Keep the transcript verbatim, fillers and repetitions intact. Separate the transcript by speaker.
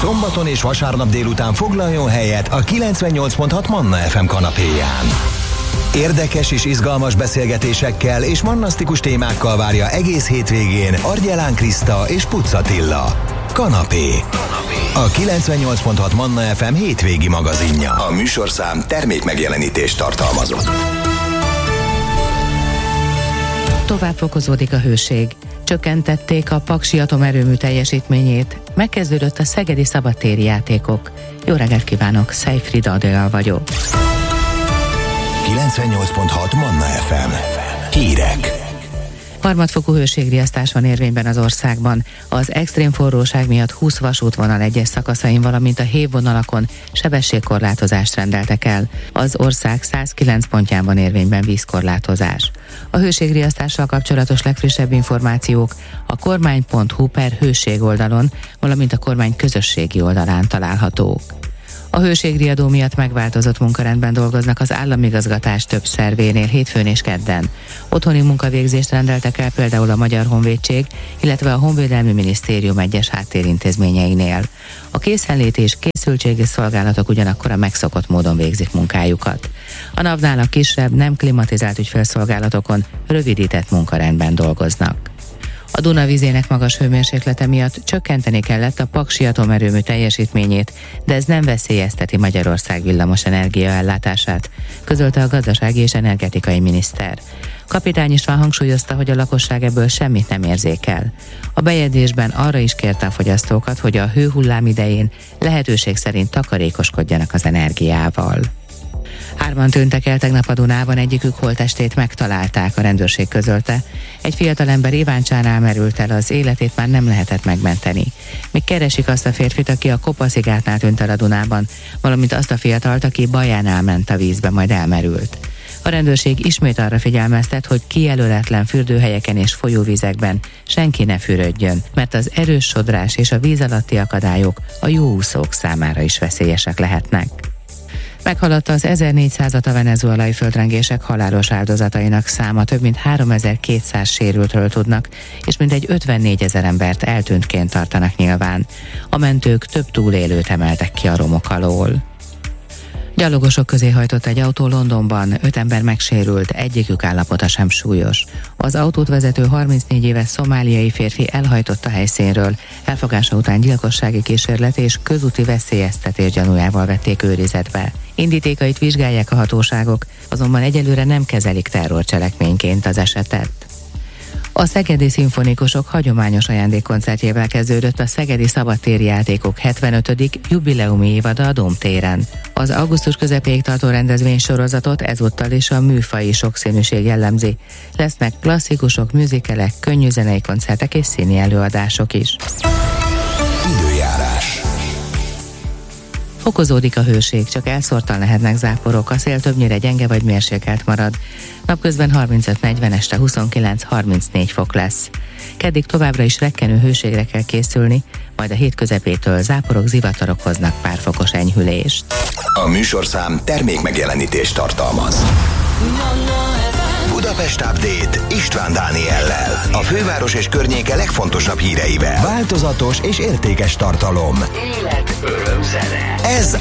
Speaker 1: Szombaton és vasárnap délután foglaljon helyet a kilencvennyolc pont hat Manna ef em kanapéján. Érdekes és izgalmas beszélgetésekkel és mannasztikus témákkal várja egész hétvégén Argyelán Kriszta és Pucz Attila. Kanapé. A kilencvennyolc pont hat Manna ef em hétvégi magazinja. A műsorszám termék megjelenítést tartalmazott.
Speaker 2: Tovább fokozódik a hőség. Csökkentették a Paksi atomerőmű teljesítményét. Megkezdődött a szegedi szabadtéri játékok. Jó reggelt kívánok, Szejfrida Adél vagyok.
Speaker 1: kilencvennyolc pont hat Manna ef em. Hírek.
Speaker 2: Harmadfokú hőségriasztás van érvényben az országban. Az extrém forróság miatt húsz vasútvonal egyes szakaszain, valamint a hévvonalakon sebességkorlátozást rendeltek el. Az ország százkilenc pontján van érvényben vízkorlátozás. A hőségriasztással kapcsolatos legfrissebb információk a kormány pont hu per hőség oldalon, valamint a kormány közösségi oldalán találhatók. A hőségriadó miatt megváltozott munkarendben dolgoznak az államigazgatás több szervénél hétfőn és kedden. Otthoni munkavégzést rendeltek el például a Magyar Honvédség, illetve a Honvédelmi Minisztérium egyes háttérintézményeinél. A készenlét és készültségi szolgálatok ugyanakkor a megszokott módon végzik munkájukat. A napnál a kisebb, nem klimatizált ügyfélszolgálatokon rövidített munkarendben dolgoznak. A Duna vízének magas hőmérséklete miatt csökkenteni kellett a Paksi atomerőmű teljesítményét, de ez nem veszélyezteti Magyarország villamos energiaellátását, közölte a gazdasági és energetikai miniszter. Kapitány István hangsúlyozta, hogy a lakosság ebből semmit nem érzékel. A bejegyzésben arra is kérte a fogyasztókat, hogy a hőhullám idején lehetőség szerint takarékoskodjanak az energiával. Hárman tűntek el tegnap a Dunában, egyikük holttestét megtalálták, a rendőrség közölte. Egy fiatalember Iváncsánál merült el, az életét már nem lehetett megmenteni. Még keresik azt a férfit, aki a Kopaszigátnál tűnt el a Dunában, valamint azt a fiatalt, aki Bajánál ment a vízbe, majd elmerült. A rendőrség ismét arra figyelmeztet, hogy kijelöletlen fürdőhelyeken és folyóvizekben senki ne fürödjön, mert az erős sodrás és a víz alatti akadályok a jó úszók számára is veszélyesek lehetnek. Meghaladta az ezernégyszázat a venezuelai földrengések halálos áldozatainak száma, több mint háromezer-kétszáz sérültről tudnak, és mintegy ötvennégyezer embert eltűntként tartanak nyilván. A mentők több túlélőt emeltek ki a romok alól. Gyalogosok közé hajtott egy autó Londonban, öt ember megsérült, egyikük állapota sem súlyos. Az autót vezető harmincnégy éves szomáliai férfi elhajtott a helyszínről, elfogása után gyilkossági kísérlet és közúti veszélyeztetés gyanújával vették őrizetbe. Indítékait vizsgálják a hatóságok, azonban egyelőre nem kezelik terrorcselekményként az esetet. A szegedi szimfonikusok hagyományos ajándékkoncertjével kezdődött a szegedi szabadtéri játékok hetvenötödik jubileumi évada a Dóm téren. Az augusztus közepéig tartó rendezvénysorozatot ezúttal is a műfaji sokszínűség jellemzi. Lesznek klasszikusok, műzikelek, könnyűzenei koncertek és színi előadások is.
Speaker 1: Időjárás.
Speaker 2: Fokozódik a hőség, csak elszórtan lehetnek záporok, a szél többnyire gyenge vagy mérsékelt marad. Napközben harmincöt-negyven, este huszonkilenc-harmincnégy fok lesz. Keddig továbbra is rekkenő hőségre kell készülni, majd a hét közepétől záporok, zivatarok hoznak pár fokos enyhülést.
Speaker 1: A műsorszám termék megjelenítést tartalmaz. Budapest Update István Dániellel. A főváros és környéke legfontosabb híreivel. Változatos és értékes tartalom.
Speaker 3: Élet, öröm, zene.
Speaker 1: Ez